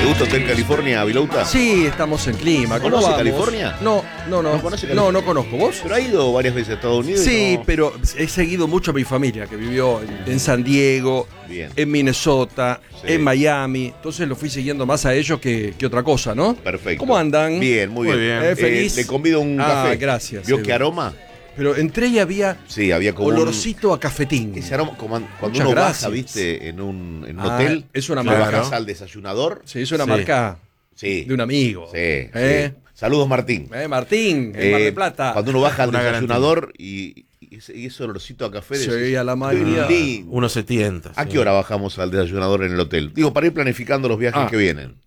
¿Te gusta Hotel California, Vilouta? Sí, estamos en clima. ¿Cómo ¿Conoce vamos? California? No. ¿No conoce California? No conozco. ¿Vos? Pero ha ido varias veces a Estados Unidos. Sí, y no... pero he seguido mucho a mi familia, que vivió en San Diego, Bien. en Minnesota, Sí. en Miami. Entonces lo fui siguiendo más a ellos que otra cosa, ¿no? Perfecto. ¿Cómo andan? Bien, muy Muy bien. bien. Feliz. Le convido un café. Gracias. ¿Vio qué aroma? Pero entré y había Sí, había como olorcito a cafetín. ese aroma, como cuando Muchas uno gracias. baja, viste, en un Ah, hotel. es una le marca. bajas al desayunador. Sí, es una Sí. marca Sí. de un amigo. Sí, ¿Eh? sí. Saludos, Martín. Martín, en Mar del Plata. Cuando uno baja al Una desayunador y ese olorcito a café. Sí, decís, a la qué María. lindo. Uno se tienta. ¿A sí. qué hora bajamos al desayunador en el hotel? Digo, para ir planificando los viajes que vienen.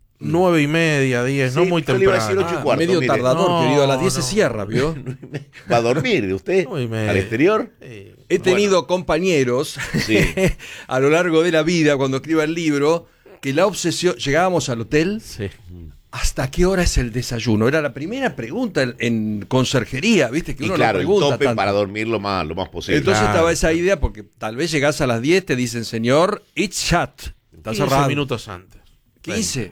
9:30, 10, no Sí, muy yo le iba a temprano. decir 8:15. Medio mire. tardador, No, querido. A las 10 se no. cierra, ¿vio? ¿Va a dormir usted? 9:30. ¿Al exterior? He tenido compañeros Sí. a lo largo de la vida, cuando escriba el libro, que la obsesión. Llegábamos al hotel. Sí. ¿Hasta qué hora es el desayuno? Era la primera pregunta en conserjería, ¿viste? Que Y uno claro, no el pregunta tope tanto. para dormir lo más posible. Entonces Claro. estaba esa idea, porque tal vez llegás a las 10, te dicen, señor, it's shut. Está 15 cerrado. minutos antes. 15.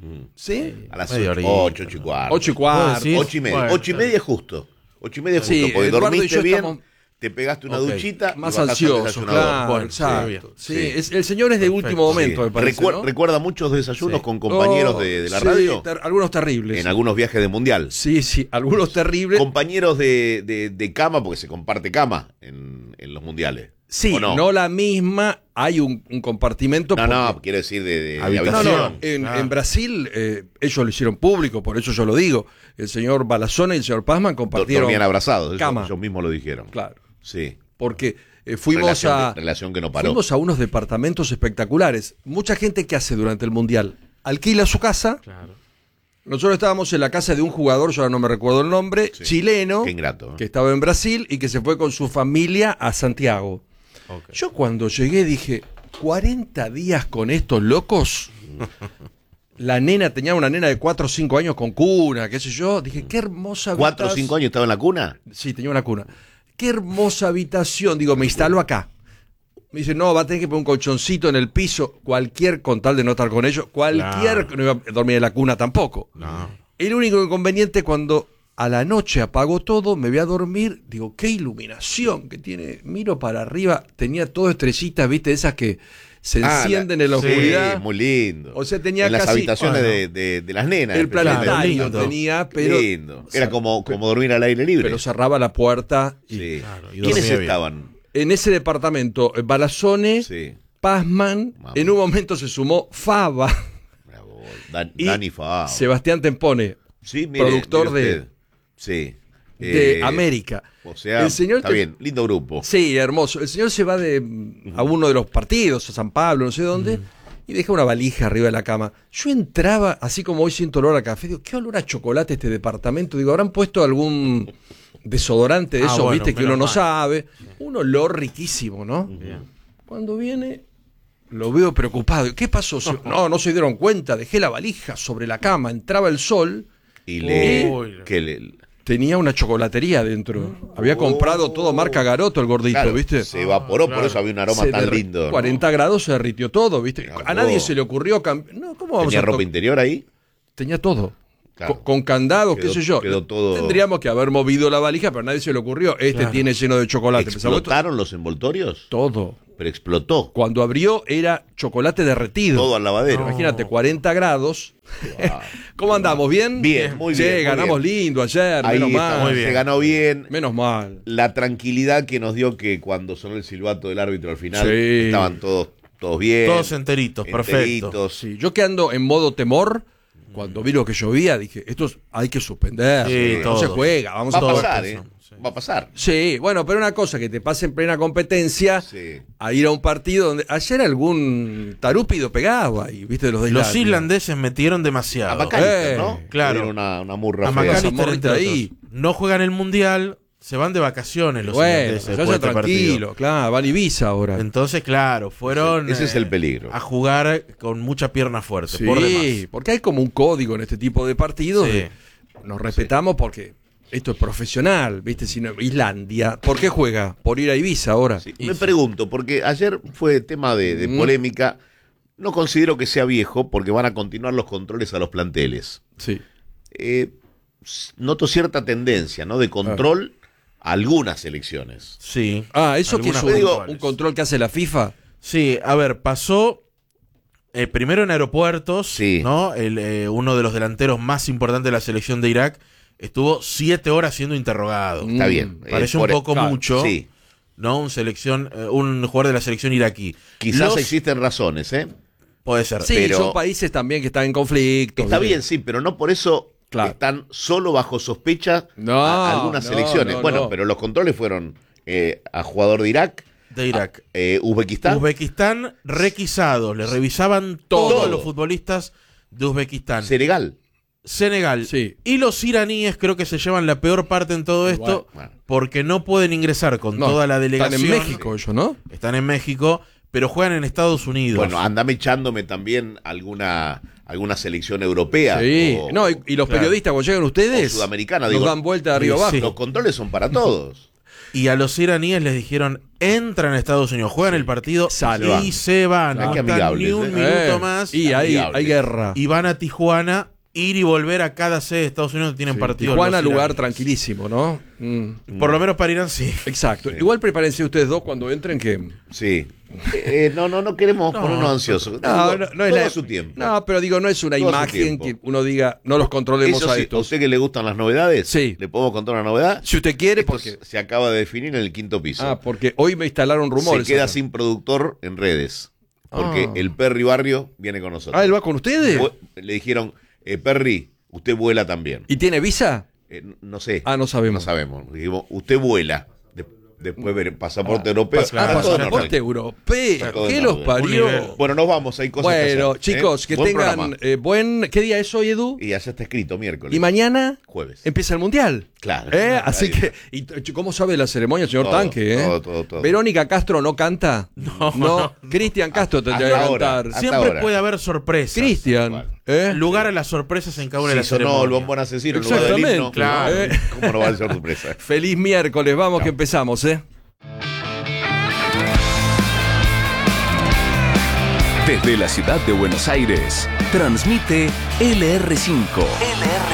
¿Sí? A las Media 8, horita, 8:15. 8 y cuarto. Sí. 8:30. Bueno, 8:30 es justo. 8:30 es justo, Sí, porque Eduardo y dormiste yo bien, estamos te pegaste una Ok. duchita Más y bajás al ansioso, desayunador. claro, Bueno, exacto. sí, bien. Sí, Sí. el señor es de último Sí. momento, me parece, ¿no? ¿Recuerda muchos desayunos Sí. con compañeros Oh, de la sí, radio? algunos terribles. En algunos viajes de mundial. Sí, algunos terribles. Compañeros de cama, porque se comparte cama en los mundiales. Sí, ¿O no la misma, hay un compartimento. No, porque- no, quiero decir de Habitación. habitación. En Brasil ellos lo hicieron público, por eso yo lo digo. El señor Balazone y el señor Pazman compartieron Dormían abrazados, cama. ellos mismos lo dijeron. Claro, Sí. porque fuimos Relación que no paró. fuimos a unos departamentos espectaculares. Mucha gente que hace durante el Mundial alquila su casa. Claro. Nosotros estábamos en la casa de un jugador, yo ahora no me recuerdo el nombre, Sí. chileno, Qué ingrato, ¿eh? que estaba en Brasil y que se fue con su familia a Santiago. Ok. Yo cuando llegué dije, 40 días con estos locos. La nena, tenía una nena de 4 o 5 años con cuna, qué sé yo. Dije, qué hermosa 4 o habitación. 5 años estaba en la cuna. Sí, tenía una cuna. Qué hermosa habitación. Digo, me instalo acá. Me dice, no, va a tener que poner un colchoncito en el piso. Cualquier, con tal de no estar con ellos, cualquier, Claro. no iba a dormir en la cuna tampoco. No. El único inconveniente cuando a la noche apagó todo, me voy a dormir, digo, qué iluminación que tiene. Miro para arriba, tenía todo estrellitas, viste, esas que se encienden en la sí, oscuridad. muy lindo. O sea, tenía en las casi- habitaciones bueno. de las nenas. El especialmente. planetario lindo. tenía, pero, Lindo. Era como dormir al aire libre. pero cerraba la puerta. Y Sí. Claro, y ¿Quiénes dormía bien. estaban? en ese departamento, Balazone, Sí. Pazman, Mamá. en un momento se sumó Fava, Bravo. y Dani Fabao. Sebastián Tempone, Sí, mire, productor mire de- usted. Sí. de América. O sea, El señor está te- bien, lindo grupo. Sí, hermoso. El señor se va a uno de los partidos, a San Pablo, no sé dónde, y deja una valija arriba de la cama. Yo entraba, así como hoy siento olor a café, digo, ¿qué olor a chocolate este departamento? Digo, ¿habrán puesto algún desodorante de esos, bueno, viste, que uno no menos mal. sabe? Un olor riquísimo, ¿no? Bien. Cuando viene, lo veo preocupado. ¿Qué pasó? No se dieron cuenta, dejé la valija sobre la cama, entraba el sol, Y Uy. tenía una chocolatería dentro. Había comprado todo marca Garoto el gordito, claro, ¿viste? se evaporó, claro. por eso había un aroma Se tan derri- lindo. ¿no? 40 grados se derritió todo, ¿viste? Claro. A nadie se le ocurrió cambiar. No, ¿cómo vamos ¿Tenía a ropa interior ahí? Tenía todo. Claro. Con candados, Quedó- qué sé yo. quedó todo- Tendríamos que haber movido la valija, pero a nadie se le ocurrió. Claro. Tiene lleno de chocolate. Pensamos, ¿Explotaron los envoltorios? todo. Pero explotó. Cuando abrió era chocolate derretido. Todo al lavadero. Imagínate, 40 grados. Wow. ¿Cómo andamos? ¿Bien? Bien, muy Sí, bien, muy ganamos bien. lindo ayer, Ahí menos está, mal. muy bien. se ganó bien. Menos mal. La tranquilidad que nos dio que cuando sonó el silbato del árbitro al final Sí. estaban todos bien. Todos enteritos, perfecto. enteritos. Sí, yo que ando en modo temor, cuando vi lo que llovía, dije, esto hay que suspender. Sí, no todo. se juega, vamos Va a a pasar, eso, sí. Va a pasar. Sí, bueno, pero una cosa, que te pase en plena competencia Sí. a ir a un partido donde ayer algún tarúpido pegaba y viste los de Los Islandia. irlandeses metieron A demasiado. McAllister, ¿no? claro. Le dieron una murra A fea. McAllister, Zamorrita entre ahí. otros. No juegan el mundial, se van de vacaciones los Bueno, irlandeses ya después de este tranquilo, partido. claro, van a Ibiza ahora. Entonces, claro, fueron Ese es el peligro. a jugar con mucha pierna fuerte, Sí, por demás. porque hay como un código en este tipo de partidos. Sí. de- nos respetamos porque esto es profesional, ¿viste? Si no, Islandia, ¿por qué juega? Por ir a Ibiza ahora. Sí, me pregunto, porque ayer fue tema de polémica No considero que sea viejo porque van a continuar los controles a los planteles. Sí. Noto cierta tendencia, ¿no? De control a algunas selecciones. Sí. ¿Eso que es Algunas un control que hace la FIFA? Sí, a ver, pasó primero en aeropuertos, Sí. ¿no? Uno de los delanteros más importantes de la selección de Irak estuvo 7 horas siendo interrogado. Está bien. Parece un poco mucho, Sí. ¿no? Un jugador de la selección iraquí. Quizás existen razones, ¿eh? Puede ser. Sí, Pero- son países también que están en conflicto. Está bien, sí, pero no por eso Claro. están solo bajo sospecha No, algunas no, selecciones. no, Bueno, no. pero los controles fueron a jugador de Irak, De Irak. Uzbekistán. Uzbekistán requisados, le revisaban todos Todo. los futbolistas de Uzbekistán. Senegal. Senegal. Sí. Y los iraníes creo que se llevan la peor parte en todo esto Bueno. porque no pueden ingresar con No, toda la delegación. Están en México ellos, ¿no? Están en México, pero juegan en Estados Unidos. Bueno, andame echándome también alguna selección europea. Sí. O, No, y los claro. periodistas cuando llegan ustedes o sudamericana, nos digo. dan vuelta de arriba Sí, abajo. sí. Los controles son para todos. Y a los iraníes les dijeron, entran a Estados Unidos, juegan el partido Salva. y se van. Claro. No Qué están amigables, ni un ¿eh? minuto más. Y hay Amigables. guerra. Y van a Tijuana, ir y volver a cada sede de Estados Unidos que tienen partido. Tijuana, los lugar iraníes. tranquilísimo, ¿no? Mm. Por lo menos para Irán sí. Exacto. Igual prepárense ustedes dos cuando entren que... Sí. No queremos ponernos ansiosos. Digo, No es todo la... su tiempo. No, pero digo, no es una Todo su imagen tiempo. que uno diga, no los controlemos Eso a sí, ¿a estos. usted que le gustan las novedades? Sí. ¿Le podemos contar una novedad? Si usted quiere, Esto porque... se acaba de definir en el 5º piso. porque hoy me instalaron rumores. Se queda acá. sin productor en redes. Porque Ah. el Perry Barrio viene con nosotros. ¿Él va con ustedes? Le dijeron, Perry, usted vuela también. ¿Y tiene visa? No sé. No sabemos. No sabemos. Dijimos, usted vuela. Después ver pasaporte europeo. claro, Está todo en Pasaporte orden. europeo. Está todo ¿Qué en los orden. parió? Un nivel. Bueno, nos vamos, hay cosas que Bueno, hacer. chicos, que Buen tengan programa. ¿Qué día es hoy, Edu? Y ya está escrito miércoles. Y mañana Jueves. empieza el Mundial. Claro. Así Ahí que, ¿cómo sabe la ceremonia, señor Todo, Tanque? todo. ¿Verónica Castro no canta? No. Cristian Castro tendría que Hasta ahora. cantar. Hasta Siempre ahora. puede haber sorpresas. Cristian. Lugar a las sorpresas en cada una de Si las sonó el ceremonias. bombón asesino en lugar del Exactamente, himno, claro. ¿cómo no va a ser sorpresa? Feliz miércoles, vamos que empezamos, Desde la ciudad de Buenos Aires, transmite LR5.